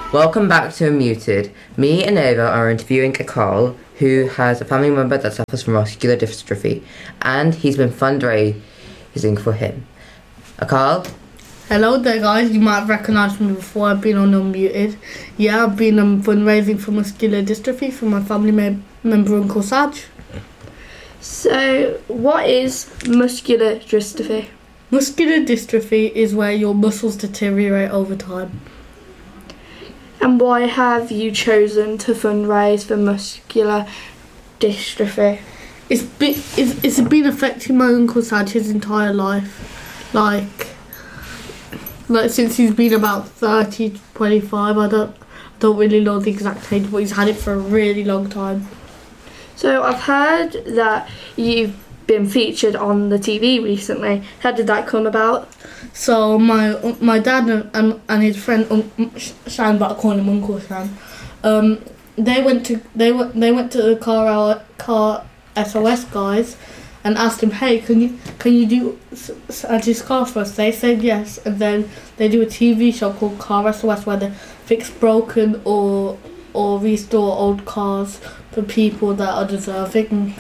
Welcome back to Unmuted. Me and Ava are interviewing Akal, who has a family member that suffers from muscular dystrophy, and he's been fundraising for him. Akal? Hello there guys, you might have recognised me before. I've been on Unmuted. Yeah, I've been fundraising for muscular dystrophy for my family member Uncle Saj. So, what is muscular dystrophy? Muscular dystrophy is where your muscles deteriorate over time. And why have you chosen to fundraise for muscular dystrophy? It's been affecting my Uncle Saj his entire life. Like since he's been about 30 to 25. I don't really know the exact age, but he's had it for a really long time. So I've heard that you've been featured on the TV recently. How did that come about? So my dad and his friend Shan, but I call him Uncle Shan. They went to the car SOS guys and asked him, hey, can you do Saj's car for us? They said yes, and then they do a TV show called Car SOS where they fix broken or restore old cars for people that are deserving.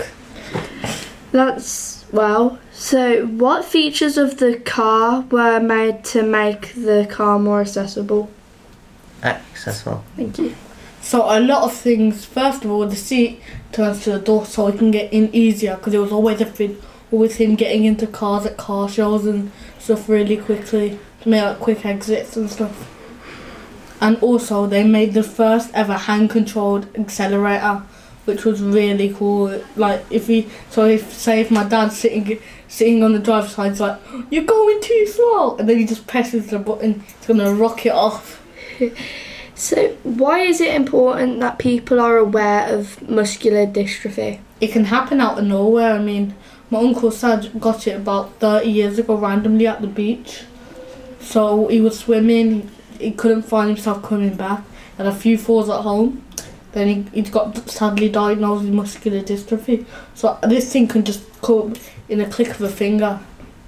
That's wow. So what features of the car were made to make the car more accessible? Accessible. Thank you. So a lot of things. First of all, the seat turns to the door so he can get in easier, because it was always him getting into cars at car shows and stuff really quickly to make like quick exits and stuff. And also they made the first ever hand controlled accelerator, which was really cool. Like if my dad's sitting on the driver's side, it's like, you're going too slow, and then he just presses the button, it's gonna rocket off. So why is it important that people are aware of muscular dystrophy? It can happen out of nowhere. I mean, my Uncle Saj got it about 30 years ago randomly at the beach. So he was swimming, he couldn't find himself coming back, had a few falls at home. Then he got sadly diagnosed with muscular dystrophy. So this thing can just come in a click of a finger.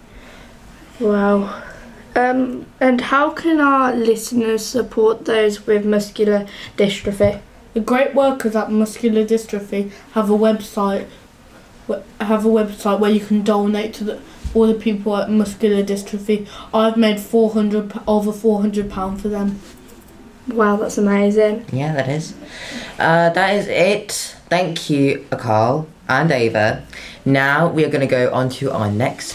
Wow. And how can our listeners support those with muscular dystrophy? The great workers at Muscular Dystrophy have a website where you can donate to all the people at Muscular Dystrophy. I've made over £400 for them. Wow, that's amazing. Yeah, that is. That is it. Thank you, Akal and Ava. Now we are going to go on to our next